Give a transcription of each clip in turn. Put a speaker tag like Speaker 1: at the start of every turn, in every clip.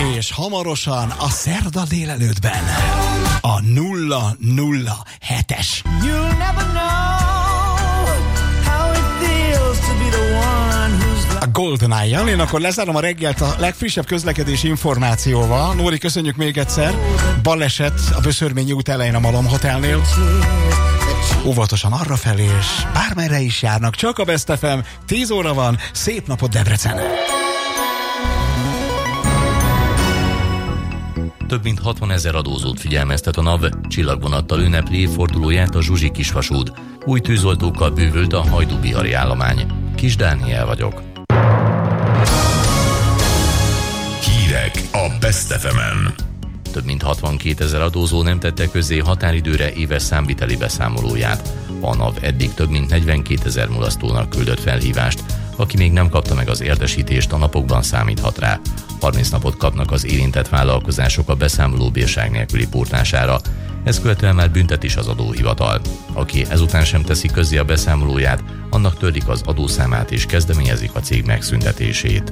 Speaker 1: És hamarosan a szerda délelőttben a 007-es. A GoldenEye-jal. Én akkor lezárom a reggelt a legfrissebb közlekedési információval. Nóri, köszönjük még egyszer. Baleset a Böszörményi út elején a Malom Hotelnél. Óvatosan arrafelé, és bármerre is járnak, csak a Best FM. 10 óra van, szép napot Debrecen!
Speaker 2: Több mint 60 000 adózót figyelmeztet a NAV, csillagvonattal ünnepli évfordulóját a Zsuzsi kisvasút. Új tűzoltókkal bővült a hajdúbihari állomány. Kis Dániel vagyok.
Speaker 3: Hírek a Best FM-en.
Speaker 2: Több mint 62 000 adózó nem tette közzé határidőre éves számviteli beszámolóját. A NAV eddig több mint 42 000 mulasztónak küldött felhívást. Aki még nem kapta meg az értesítést, a napokban számíthat rá. 30 napot kapnak az érintett vállalkozások a beszámoló bírság nélküli pótlására. Ezt követően már büntet is az adóhivatal. Aki ezután sem teszi közzé a beszámolóját, annak törlik az adószámát és kezdeményezik a cég megszüntetését.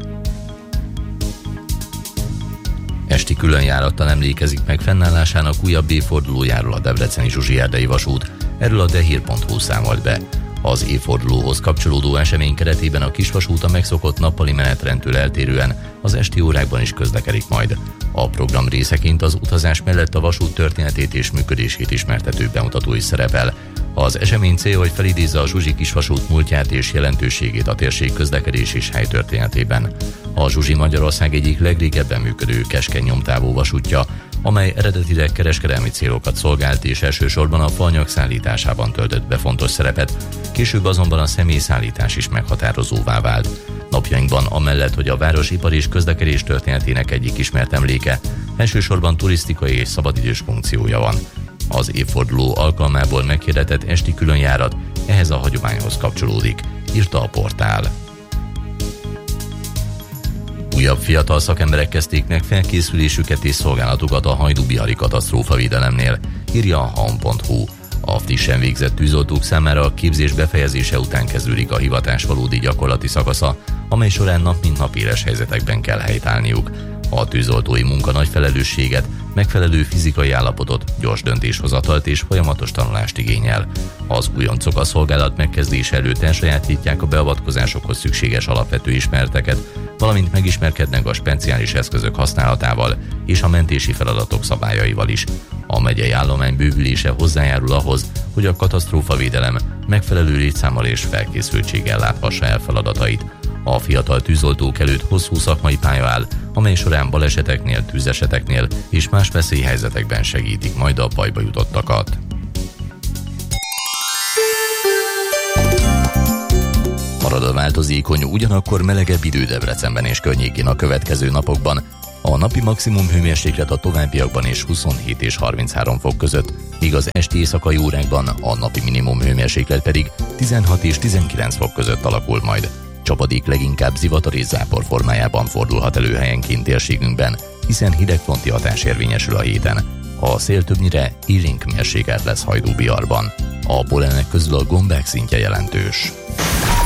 Speaker 2: Esti különjárattal emlékezik meg fennállásának újabb évfordulójáról a debreceni Zsuzsi erdei vasút. Erről a dehír.hu számolt be. Az évfordulóhoz kapcsolódó esemény keretében a kisvasút a megszokott nappali menetrendtől eltérően az esti órákban is közlekedik majd. A program részeként az utazás mellett a vasút történetét és működését ismertető bemutató is szerepel. Az esemény célja, hogy felidézze a Zsuzsi kisvasút múltját és jelentőségét a térség közlekedés és helytörténetében. A Zsuzsi Magyarország egyik legrégebben működő keskeny nyomtávú vasútja, amely eredetileg kereskedelmi célokat szolgált és elsősorban a faanyag szállításában töltött be fontos szerepet, később azonban a személyszállítás is meghatározóvá vált. Napjainkban amellett, hogy a város ipar és közlekedés történetének egyik ismert emléke, elsősorban turisztikai és szabadidős funkciója van. Az évforduló alkalmából meghirdetett esti különjárat ehhez a hagyományhoz kapcsolódik, írta a portál. Újabb fiatal szakemberek kezdték meg felkészülésüket és szolgálatukat a hajdúbihari katasztrófavédelemnél, írja a han.hu. A frissen végzett tűzoltók számára a képzés befejezése után kezdődik a hivatás valódi gyakorlati szakasza, amely során nap mint nap éles helyzetekben kell helytállniuk. A tűzoltói munka nagy felelősséget, megfelelő fizikai állapotot, gyors döntéshozatalt és folyamatos tanulást igényel. Az újoncok a szolgálat megkezdése előtt elsajátítják a beavatkozásokhoz szükséges alapvető ismereteket, valamint megismerkednek a speciális eszközök használatával és a mentési feladatok szabályaival is. A megyei állomány bővülése hozzájárul ahhoz, hogy a katasztrófavédelem megfelelő létszámmal és felkészültséggel láthassa el feladatait. A fiatal tűzoltók előtt hosszú szakmai pálya áll, amely során baleseteknél, tűzeseteknél és más veszélyhelyzetekben segítik majd a bajba jutottakat. Marad a változékony, ugyanakkor melegebb idő Debrecenben és környékén a következő napokban. A napi maximum hőmérséklet a továbbiakban és 27 és 33 fok között, míg az esti éjszakai órákban a napi minimum hőmérséklet pedig 16 és 19 fok között alakul majd. Csapadék leginkább zivatar és zápor formájában fordulhat elő helyenként térségünkben, hiszen hidegfronti hatás érvényesül a héten. A szél többnyire élénk mérsékelt lesz Hajdúbiharban. A polenek közül a gombák szintje jelentős.